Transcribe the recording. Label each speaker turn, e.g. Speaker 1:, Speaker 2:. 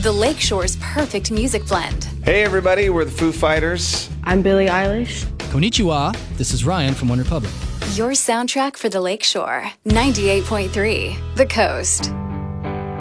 Speaker 1: The Lakeshore's perfect music blend.
Speaker 2: Hey everybody, we're the Foo Fighters.
Speaker 3: I'm Billie Eilish.
Speaker 4: Konnichiwa, this is Ryan from OneRepublic.
Speaker 1: Your soundtrack for the Lakeshore. 98.3 The Coast.